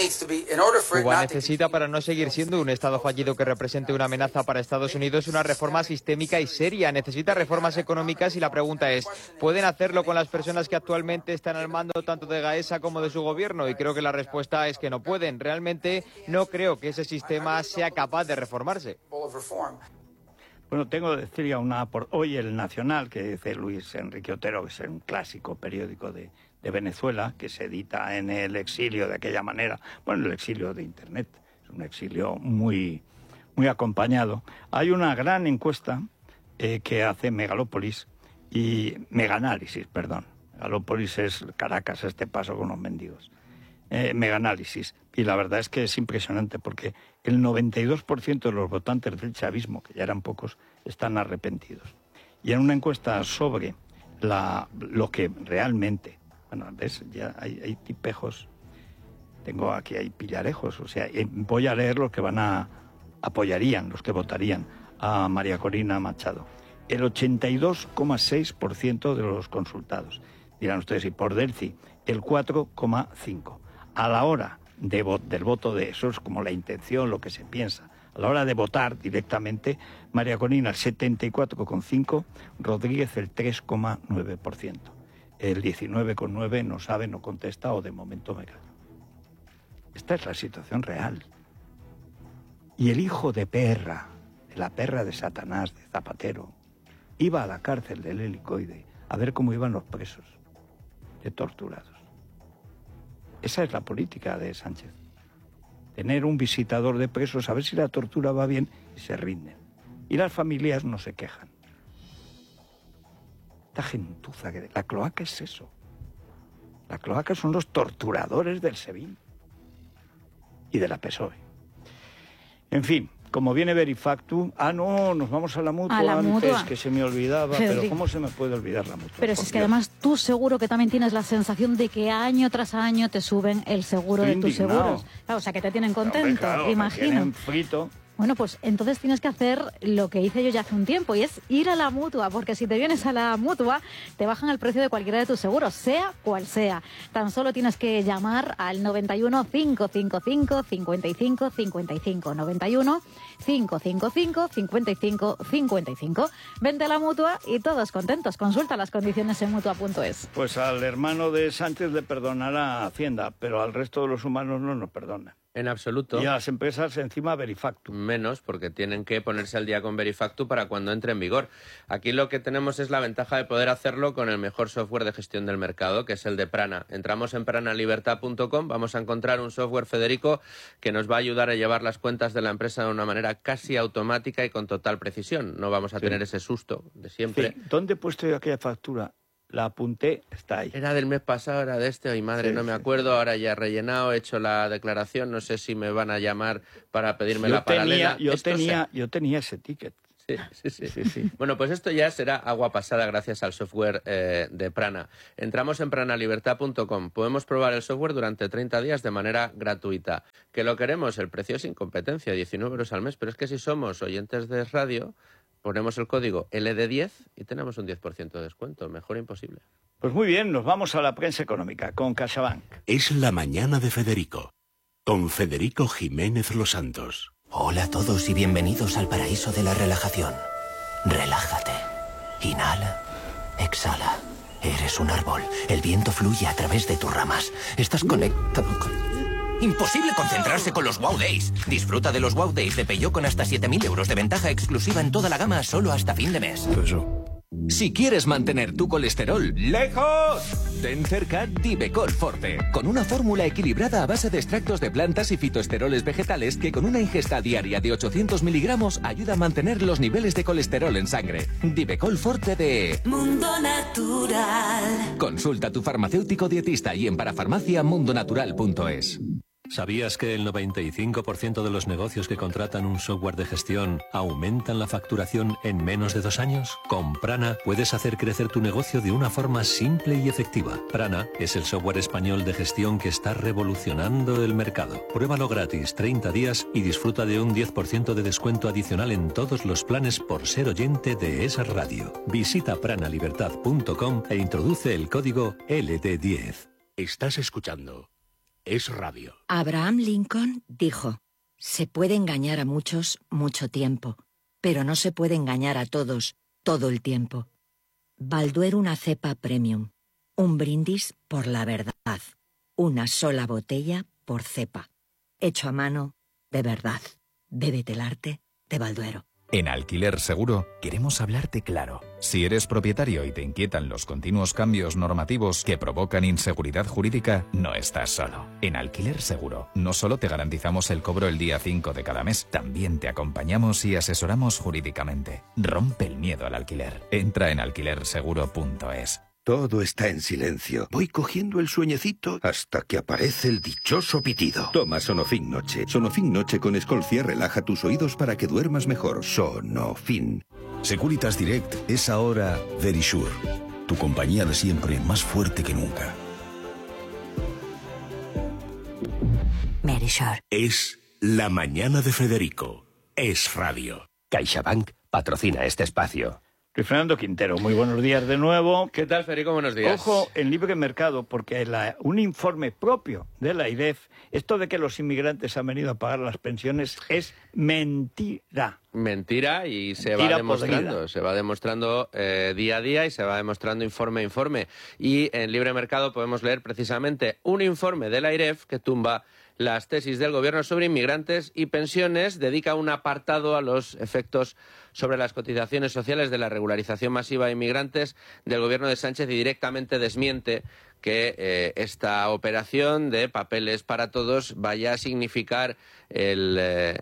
Cuba necesita, para no seguir siendo un Estado fallido que represente una amenaza para Estados Unidos, una reforma sistémica y seria. Necesita reformas económicas y la pregunta es, ¿pueden hacerlo con las personas que actualmente están al mando tanto de Gaesa como de su gobierno? Y creo que la respuesta es que no pueden. Realmente no creo que ese sistema sea capaz de reformarse. Bueno, tengo que decir ya hoy El Nacional, que dice Luis Enrique Otero, que es un clásico periódico de Venezuela, que se edita en el exilio de aquella manera, bueno, el exilio de Internet, es un exilio muy acompañado. Hay una gran encuesta que hace Megalópolis Megaanálisis. Megalópolis es Caracas, este paso con los mendigos. Megaanálisis. Y la verdad es que es impresionante porque el 92% de los votantes del chavismo, que ya eran pocos, están arrepentidos. Y en una encuesta sobre lo que realmente... Bueno, ¿ves? Ya hay tipejos. Tengo aquí, hay pillarejos. O sea, voy a leer los que apoyarían, los que votarían a María Corina Machado. El 82,6% de los consultados. Dirán ustedes, y por Delci, el 4,5%. A la hora del voto de eso, es como la intención, lo que se piensa. A la hora de votar directamente, María Corina el 74,5%, Rodríguez el 3,9%. El 19,9% no sabe, no contesta o de momento me callo. Esta es la situación real. Y el hijo de perra, de la perra de Satanás, de Zapatero, iba a la cárcel del Helicoide a ver cómo iban los presos, de torturados. Esa es la política de Sánchez. Tener un visitador de presos, a ver si la tortura va bien y se rinden. Y las familias no se quejan. Esta gentuza, la cloaca es eso. La cloaca son los torturadores del SEBIN y de la PSOE. En fin, como viene Verifactu... no, nos vamos a la mutua. A la antes, mutua. Que se me olvidaba. Federico. Pero ¿cómo se me puede olvidar la mutua? Pero si es que además tú seguro que también tienes la sensación de que año tras año te suben el seguro de tus seguros. Claro, o sea, que te tienen contento, Claro, imagino. me tienen frito. Bueno, pues entonces tienes que hacer lo que hice yo ya hace un tiempo, y es ir a la Mutua, porque si te vienes a la Mutua, te bajan el precio de cualquiera de tus seguros, sea cual sea. Tan solo tienes que llamar al 91 555 55 55, 91 555 55 55. Vente a la Mutua y todos contentos. Consulta las condiciones en Mutua.es. Pues al hermano de Sánchez le perdonará Hacienda, pero al resto de los humanos no nos perdona. En absoluto. Y a las empresas encima Verifactu. Menos, porque tienen que ponerse al día con Verifactu para cuando entre en vigor. Aquí lo que tenemos es la ventaja de poder hacerlo con el mejor software de gestión del mercado, que es el de Prana. Entramos en pranalibertad.com, vamos a encontrar un software, Federico, que nos va a ayudar a llevar las cuentas de la empresa de una manera casi automática y con total precisión. No vamos a tener ese susto de siempre. Sí. ¿Dónde he puesto yo aquella factura? La apunté, está ahí. Era del mes pasado, era de este, ay madre, no me acuerdo, ahora ya he rellenado, he hecho la declaración, no sé si me van a llamar para pedirme la paralela. Yo tenía ese ticket. Sí. Bueno, pues esto ya será agua pasada gracias al software de Prana. Entramos en pranalibertad.com. Podemos probar el software durante 30 días de manera gratuita. ¿Que lo queremos? El precio sin competencia, 19 euros al mes. Pero es que si somos oyentes de radio, ponemos el código LD10 y tenemos un 10% de descuento. Mejor imposible. Pues muy bien, nos vamos a la prensa económica con CaixaBank. Es la mañana de Federico, con Federico Jiménez Los Santos. Hola a todos y bienvenidos al paraíso de la relajación. Relájate. Inhala. Exhala. Eres un árbol. El viento fluye a través de tus ramas. Estás conectado con... Imposible concentrarse con los Wow Days. Disfruta de los Wow Days de Peugeot con hasta 7.000 euros de ventaja exclusiva en toda la gama solo hasta fin de mes. Si quieres mantener tu colesterol lejos, ten cerca Divecol Forte, con una fórmula equilibrada a base de extractos de plantas y fitoesteroles vegetales que con una ingesta diaria de 800 miligramos ayuda a mantener los niveles de colesterol en sangre. Divecol Forte de Mundo Natural. Consulta a tu farmacéutico dietista y en parafarmaciamundonatural.es. ¿Sabías que el 95% de los negocios que contratan un software de gestión aumentan la facturación en menos de 2 años? Con Prana puedes hacer crecer tu negocio de una forma simple y efectiva. Prana es el software español de gestión que está revolucionando el mercado. Pruébalo gratis 30 días y disfruta de un 10% de descuento adicional en todos los planes por ser oyente de esa radio. Visita pranalibertad.com e introduce el código LD10. Estás escuchando Es Radio. Abraham Lincoln dijo, se puede engañar a muchos mucho tiempo, pero no se puede engañar a todos todo el tiempo. Balduero una cepa premium, un brindis por la verdad, una sola botella por cepa, hecho a mano de verdad. Bébete el arte de Balduero. En Alquiler Seguro queremos hablarte claro. Si eres propietario y te inquietan los continuos cambios normativos que provocan inseguridad jurídica, no estás solo. En Alquiler Seguro no solo te garantizamos el cobro el día 5 de cada mes, también te acompañamos y asesoramos jurídicamente. Rompe el miedo al alquiler. Entra en alquilerseguro.es. Todo está en silencio. Voy cogiendo el sueñecito hasta que aparece el dichoso pitido. Toma Sonofin Noche. Sonofin Noche con Escolcia relaja tus oídos para que duermas mejor. Sonofin. Securitas Direct es ahora Verisure. Tu compañía de siempre más fuerte que nunca. Verisure. Es la mañana de Federico. Es Radio. CaixaBank patrocina este espacio. Luis Fernando Quintero, muy buenos días de nuevo. ¿Qué tal, Federico? Buenos días. Ojo, en libre mercado, porque un informe propio de la AIREF, esto de que los inmigrantes han venido a pagar las pensiones es mentira. Mentira y se va demostrando día a día y se va demostrando informe a informe. Y en libre mercado podemos leer precisamente un informe de la AIREF que tumba las tesis del gobierno sobre inmigrantes y pensiones, dedica un apartado a los efectos sobre las cotizaciones sociales de la regularización masiva de inmigrantes del gobierno de Sánchez y directamente desmiente que esta operación de papeles para todos vaya a significar el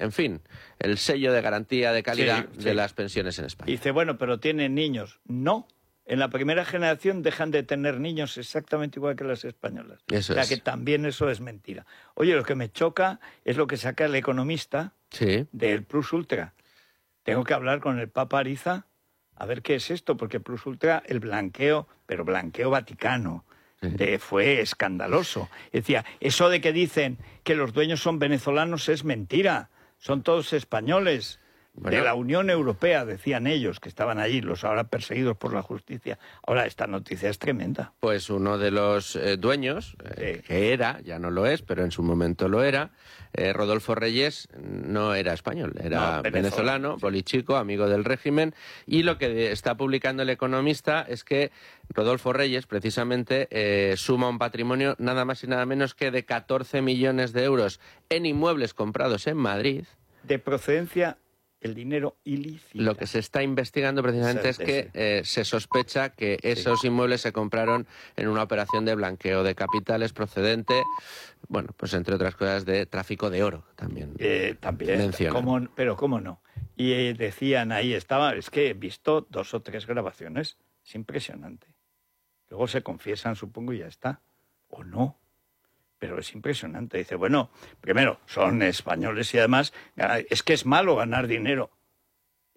sello de garantía de calidad de las pensiones en España. Dice, bueno, pero tienen niños. No. En la primera generación dejan de tener niños exactamente igual que las españolas. Eso o sea es. que también eso es mentira. Oye, lo que me choca es lo que saca el Economista del Plus Ultra. Tengo que hablar con el Papa Ariza a ver qué es esto, porque Plus Ultra, el blanqueo, pero blanqueo vaticano, fue escandaloso. Decía, eso de que dicen que los dueños son venezolanos es mentira, son todos españoles. De la Unión Europea, decían ellos, que estaban allí, los ahora perseguidos por la justicia. Ahora, esta noticia es tremenda. Pues uno de los dueños, que era, ya no lo es, pero en su momento lo era, Rodolfo Reyes, no era español, era venezolano, bolichico, amigo del régimen, y lo que está publicando El Economista es que Rodolfo Reyes, precisamente, suma un patrimonio nada más y nada menos que de 14 millones de euros en inmuebles comprados en Madrid. De procedencia el dinero ilícito. Lo que se está investigando precisamente es que se sospecha que esos inmuebles se compraron en una operación de blanqueo de capitales procedente, bueno, pues entre otras cosas de tráfico de oro también. También, pero cómo no. Y decían ahí, es que he visto 2 o 3 grabaciones, es impresionante. Luego se confiesan, supongo, y ya está. O no. Pero es impresionante. Dice, bueno, primero, son españoles y además es que es malo ganar dinero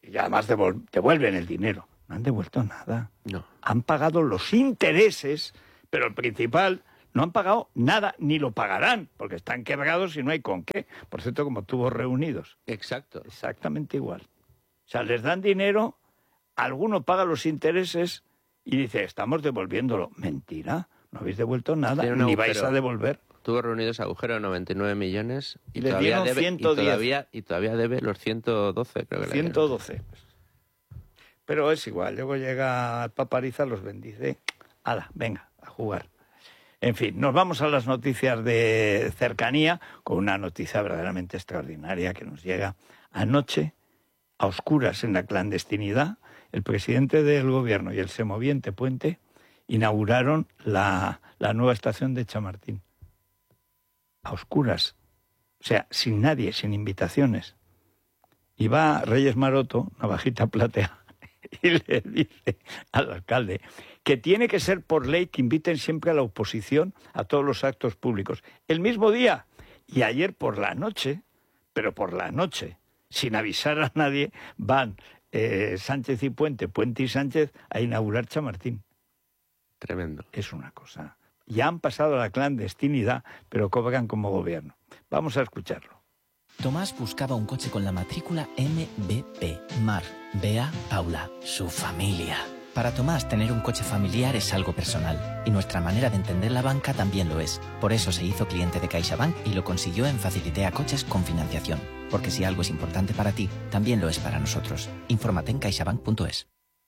Y además devuelven el dinero. No han devuelto nada. No. Han pagado los intereses, pero el principal no han pagado nada, ni lo pagarán, porque están quebrados y no hay con qué. Por cierto, como tubos reunidos. Exacto. Exactamente igual. O sea, les dan dinero, alguno paga los intereses y dice, estamos devolviéndolo. Mentira, no habéis devuelto nada, ni vais a devolver. Tubos reunidos, agujero de 99 millones y les todavía dieron debe, 110. y todavía debe los 112, creo que 112. Pero es igual, luego llega el Papariza, los bendice. ¡Hala, venga, a jugar! En fin, nos vamos a las noticias de cercanía, con una noticia verdaderamente extraordinaria que nos llega anoche, a oscuras en la clandestinidad. El presidente del gobierno y el semoviente Puente inauguraron la nueva estación de Chamartín. A oscuras, o sea, sin nadie, sin invitaciones. Y va Reyes Maroto, navajita platea, y le dice al alcalde que tiene que ser por ley que inviten siempre a la oposición a todos los actos públicos. El mismo día, y ayer por la noche, pero por la noche, sin avisar a nadie, van Sánchez y Puente, Puente y Sánchez, a inaugurar Chamartín. Tremendo. Es una cosa. Ya han pasado a la clandestinidad, pero cobran como gobierno. Vamos a escucharlo. Tomás buscaba un coche con la matrícula MBP. Mar, Bea, Paula, su familia. Para Tomás, tener un coche familiar es algo personal. Y nuestra manera de entender la banca también lo es. Por eso se hizo cliente de CaixaBank y lo consiguió en Facilitea Coches con financiación. Porque si algo es importante para ti, también lo es para nosotros. Infórmate en caixabank.es.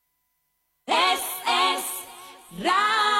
Es Radio.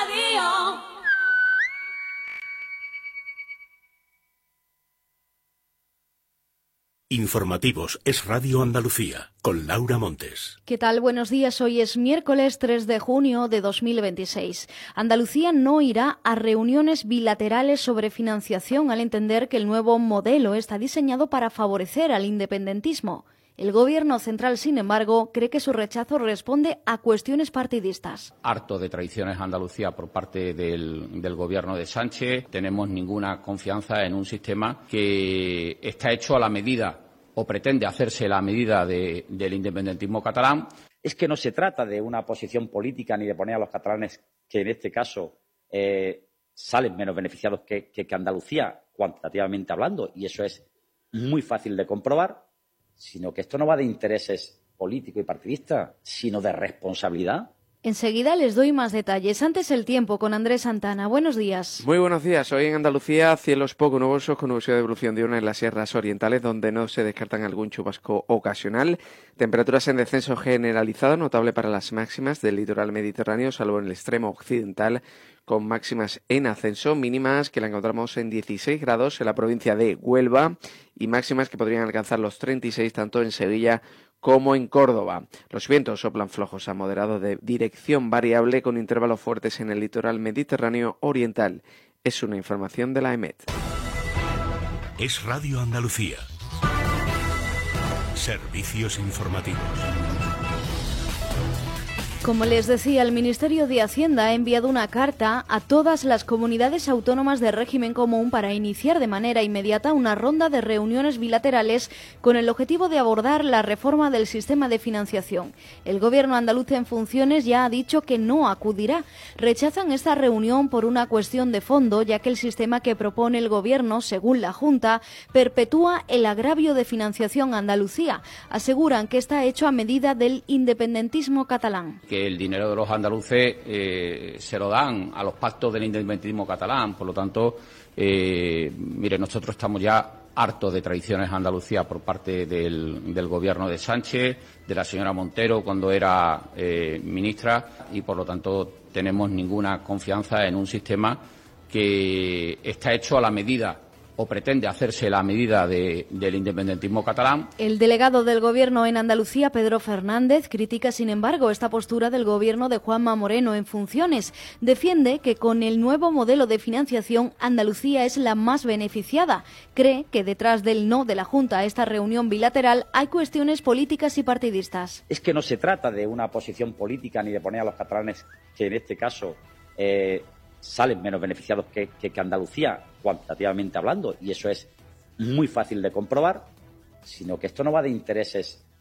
Informativos Es Radio Andalucía, con Laura Montes. ¿Qué tal? Buenos días. Hoy es miércoles 3 de junio de 2026. Andalucía no irá a reuniones bilaterales sobre financiación al entender que el nuevo modelo está diseñado para favorecer al independentismo. El Gobierno central, sin embargo, cree que su rechazo responde a cuestiones partidistas. Harto de traiciones a Andalucía por parte del Gobierno de Sánchez. Tenemos ninguna confianza en un sistema que está hecho a la medida o pretende hacerse la medida del independentismo catalán. Es que no se trata de una posición política ni de poner a los catalanes, que en este caso salen menos beneficiados que Andalucía, cuantitativamente hablando, y eso es muy fácil de comprobar, sino que esto no va de intereses políticos y partidistas, sino de responsabilidad. Enseguida les doy más detalles. Antes el tiempo con Andrés Santana. Buenos días. Muy buenos días. Hoy en Andalucía, cielos poco nubosos con nubosidad de evolución diurna en las sierras orientales, donde no se descartan algún chubasco ocasional. Temperaturas en descenso generalizado, notable para las máximas del litoral mediterráneo, salvo en el extremo occidental, con máximas en ascenso, mínimas que la encontramos en 16 grados en la provincia de Huelva y máximas que podrían alcanzar los 36 tanto en Sevilla como en Córdoba. Los vientos soplan flojos a moderados de dirección variable con intervalos fuertes en el litoral mediterráneo oriental. Es una información de la EMET. Es Radio Andalucía. Servicios informativos. Como les decía, el Ministerio de Hacienda ha enviado una carta a todas las comunidades autónomas de régimen común para iniciar de manera inmediata una ronda de reuniones bilaterales con el objetivo de abordar la reforma del sistema de financiación. El Gobierno andaluz en funciones ya ha dicho que no acudirá. Rechazan esta reunión por una cuestión de fondo, ya que el sistema que propone el Gobierno, según la Junta, perpetúa el agravio de financiación a Andalucía. Aseguran que está hecho a medida del independentismo catalán. Que el dinero de los andaluces se lo dan a los pactos del independentismo catalán. Por lo tanto, mire, nosotros estamos ya hartos de traiciones a Andalucía por parte del Gobierno de Sánchez, de la señora Montero cuando era ministra, y por lo tanto tenemos ninguna confianza en un sistema que está hecho a la medida o pretende hacerse la medida del independentismo catalán. El delegado del Gobierno en Andalucía, Pedro Fernández, critica, sin embargo, esta postura del Gobierno de Juanma Moreno en funciones. Defiende que con el nuevo modelo de financiación, Andalucía es la más beneficiada. Cree que detrás del no de la Junta a esta reunión bilateral hay cuestiones políticas y partidistas. Es que no se trata de una posición política ni de poner a los catalanes, que en este caso salen menos beneficiados que Andalucía, cuantitativamente hablando, y eso es muy fácil de comprobar, sino que esto no va de intereses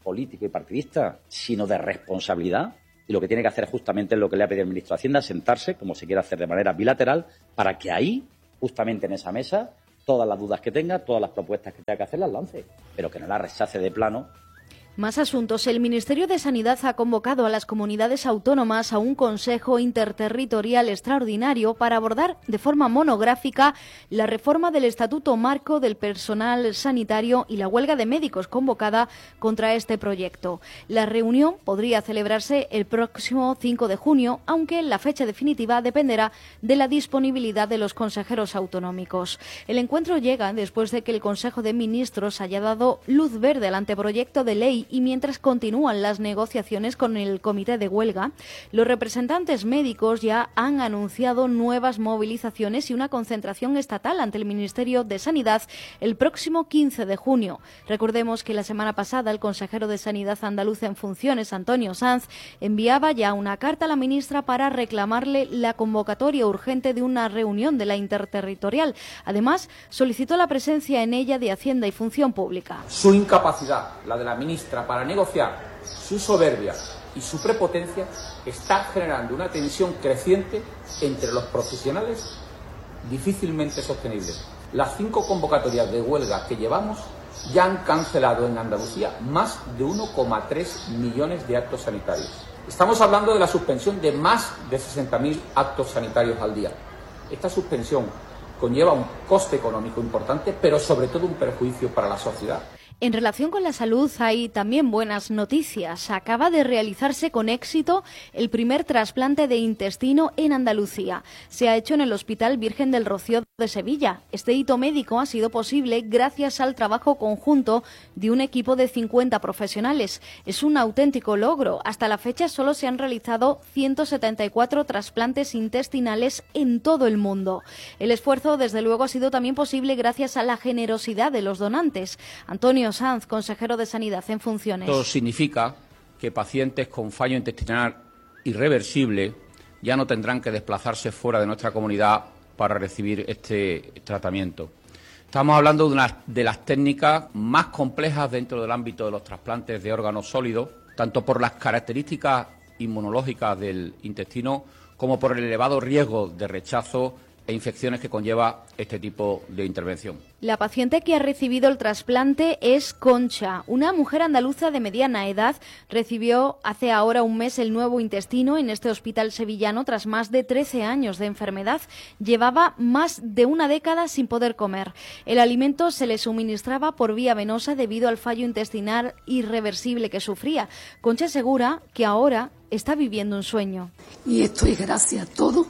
político y partidista, sino de responsabilidad. Y lo que tiene que hacer justamente es lo que le ha pedido el ministro de Hacienda, sentarse, como se quiere hacer de manera bilateral, para que ahí, justamente en esa mesa, todas las dudas que tenga, todas las propuestas que tenga que hacer, las lance, pero que no las rechace de plano. Más asuntos. El Ministerio de Sanidad ha convocado a las comunidades autónomas a un Consejo Interterritorial Extraordinario para abordar de forma monográfica la reforma del Estatuto Marco del Personal Sanitario y la huelga de médicos convocada contra este proyecto. La reunión podría celebrarse el próximo 5 de junio, aunque la fecha definitiva dependerá de la disponibilidad de los consejeros autonómicos. El encuentro llega después de que el Consejo de Ministros haya dado luz verde al anteproyecto de ley y mientras continúan las negociaciones con el comité de huelga, los representantes médicos ya han anunciado nuevas movilizaciones y una concentración estatal ante el Ministerio de Sanidad el próximo 15 de junio. Recordemos que la semana pasada el consejero de Sanidad andaluz en funciones, Antonio Sanz, enviaba ya una carta a la ministra para reclamarle la convocatoria urgente de una reunión de la interterritorial. Además, solicitó la presencia en ella de Hacienda y Función Pública. Su incapacidad, la de la ministra, para negociar, su soberbia y su prepotencia está generando una tensión creciente entre los profesionales difícilmente sostenible. Las 5 convocatorias de huelga que llevamos ya han cancelado en Andalucía más de 1,3 millones de actos sanitarios. Estamos hablando de la suspensión de más de 60.000 actos sanitarios al día. Esta suspensión conlleva un coste económico importante, pero sobre todo un perjuicio para la sociedad. En relación con la salud hay también buenas noticias. Acaba de realizarse con éxito el primer trasplante de intestino en Andalucía. Se ha hecho en el Hospital Virgen del Rocío de Sevilla. Este hito médico ha sido posible gracias al trabajo conjunto de un equipo de 50 profesionales. Es un auténtico logro. Hasta la fecha solo se han realizado 174 trasplantes intestinales en todo el mundo. El esfuerzo, desde luego, ha sido también posible gracias a la generosidad de los donantes. Antonio Sanz, consejero de Sanidad en funciones. Esto significa que pacientes con fallo intestinal irreversible ya no tendrán que desplazarse fuera de nuestra comunidad para recibir este tratamiento. Estamos hablando de una de las técnicas más complejas dentro del ámbito de los trasplantes de órganos sólidos, tanto por las características inmunológicas del intestino como por el elevado riesgo de rechazo e infecciones que conlleva este tipo de intervención. La paciente que ha recibido el trasplante es Concha, una mujer andaluza de mediana edad. Recibió hace ahora un mes el nuevo intestino en este hospital sevillano tras más de 13 años de enfermedad. Llevaba más de una década sin poder comer. El alimento se le suministraba por vía venosa debido al fallo intestinal irreversible que sufría. Concha asegura que ahora está viviendo un sueño. Y esto es gracias a todo,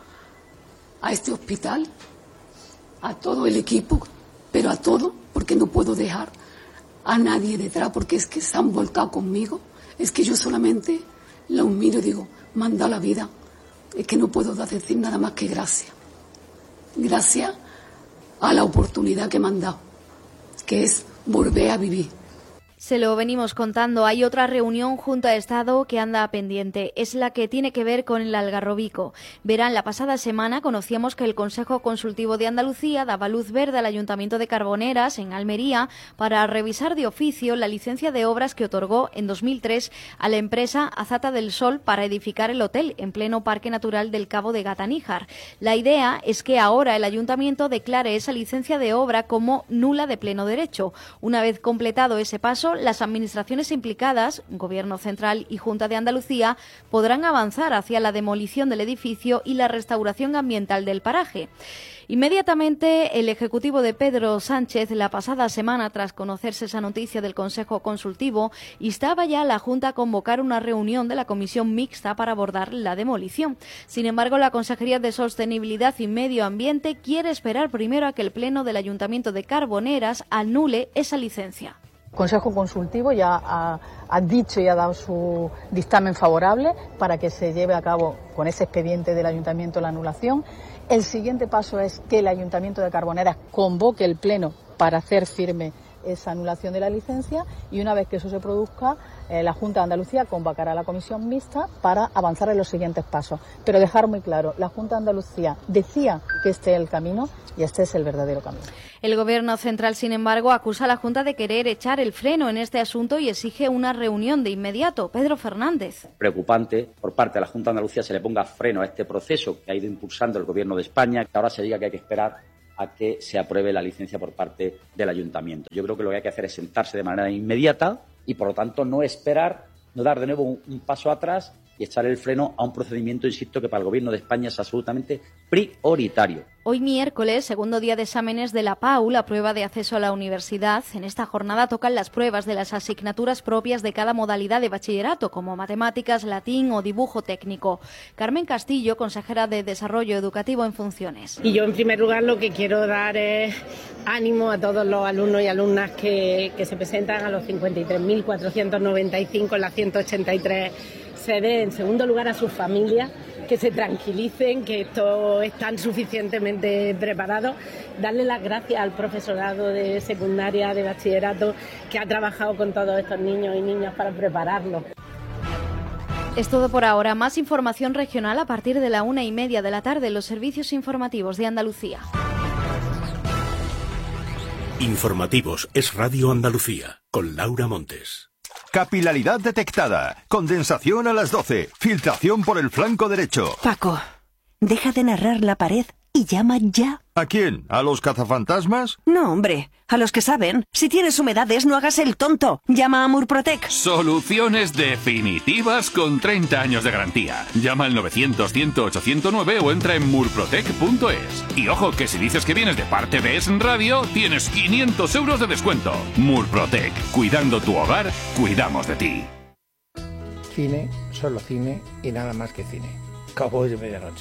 a este hospital, a todo el equipo, pero a todo, porque no puedo dejar a nadie detrás, porque es que se han volcado conmigo. Es que yo solamente los miro y digo, me han dado la vida. Es que no puedo decir nada más que gracias. Gracias a la oportunidad que me han dado, que es volver a vivir. Se lo venimos contando. Hay otra reunión junto a Estado que anda pendiente. Es la que tiene que ver con el Algarrobico. Verán, la pasada semana conocíamos que el Consejo Consultivo de Andalucía daba luz verde al Ayuntamiento de Carboneras, en Almería, para revisar de oficio la licencia de obras que otorgó en 2003 a la empresa Azata del Sol para edificar el hotel en pleno Parque Natural del Cabo de Gata-Níjar. La idea es que ahora el Ayuntamiento declare esa licencia de obra como nula de pleno derecho. Una vez completado ese paso, las administraciones implicadas, Gobierno Central y Junta de Andalucía, podrán avanzar hacia la demolición del edificio y la restauración ambiental del paraje. Inmediatamente, el Ejecutivo de Pedro Sánchez, la pasada semana, tras conocerse esa noticia del Consejo Consultivo, instaba ya a la Junta a convocar una reunión de la Comisión Mixta para abordar la demolición. Sin embargo, la Consejería de Sostenibilidad y Medio Ambiente quiere esperar primero a que el Pleno del Ayuntamiento de Carboneras anule esa licencia. El Consejo Consultivo ya ha dicho y ha dado su dictamen favorable para que se lleve a cabo con ese expediente del Ayuntamiento la anulación. El siguiente paso es que el Ayuntamiento de Carboneras convoque el Pleno para hacer firme esa anulación de la licencia, y una vez que eso se produzca, la Junta de Andalucía convocará a la comisión mixta para avanzar en los siguientes pasos. Pero dejar muy claro, la Junta de Andalucía decía que este es el camino y este es el verdadero camino. El Gobierno central, sin embargo, acusa a la Junta de querer echar el freno en este asunto y exige una reunión de inmediato. Pedro Fernández. Preocupante por parte de la Junta de Andalucía se le ponga freno a este proceso que ha ido impulsando el Gobierno de España, que ahora se diga que hay que esperar a que se apruebe la licencia por parte del Ayuntamiento. Yo creo que lo que hay que hacer es sentarse de manera inmediata y, por lo tanto, no esperar, no dar de nuevo un paso atrás y echar el freno a un procedimiento, insisto, que para el Gobierno de España es absolutamente prioritario. Hoy miércoles, segundo día de exámenes de la PAU, la prueba de acceso a la universidad. En esta jornada tocan las pruebas de las asignaturas propias de cada modalidad de bachillerato, como matemáticas, latín o dibujo técnico. Carmen Castillo, consejera de Desarrollo Educativo en funciones. Y yo, en primer lugar, lo que quiero dar es ánimo a todos los alumnos y alumnas que se presentan a los 53.495 en las 183 sedes. En segundo lugar, a sus familias, que se tranquilicen, que esto están suficientemente preparados. Darle las gracias al profesorado de secundaria, de bachillerato, que ha trabajado con todos estos niños y niñas para prepararlos. Es todo por ahora. Más información regional a partir de la 1:30 de la tarde en los servicios informativos de Andalucía. Informativos es Radio Andalucía, con Laura Montes. Capilaridad detectada. Condensación a las 12. Filtración por el flanco derecho. Paco, deja de narrar la pared y llama ya. ¿A quién? ¿A los cazafantasmas? No, hombre, a los que saben. Si tienes humedades, no hagas el tonto. Llama a Murprotec. Soluciones definitivas con 30 años de garantía. Llama al 900-108-109 o entra en murprotec.es. Y ojo, que si dices que vienes de parte de Es Radio, tienes 500 euros de descuento. Murprotec. Cuidando tu hogar, cuidamos de ti. Cine, solo cine y nada más que cine. Cowboys de medianoche.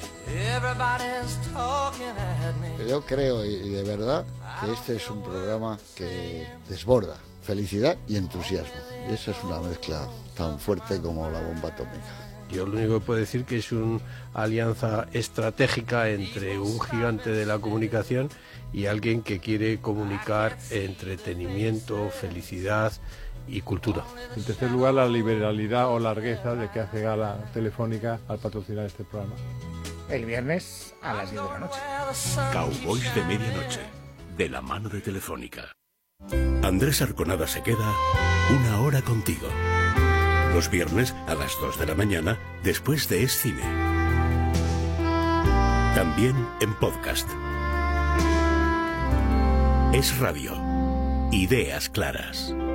Yo creo y de verdad que este es un programa que desborda felicidad y entusiasmo. Y esa es una mezcla tan fuerte como la bomba atómica. Yo lo único que puedo decir que es una alianza estratégica entre un gigante de la comunicación y alguien que quiere comunicar entretenimiento, felicidad y cultura. En tercer lugar, la liberalidad o largueza de que hace gala Telefónica al patrocinar este programa. El viernes a las 10 de la noche. Cowboys de medianoche, de la mano de Telefónica. Andrés Arconada se queda una hora contigo. Los viernes a las 2 de la mañana, después de Es Cine. También en podcast. Es Radio. Ideas claras.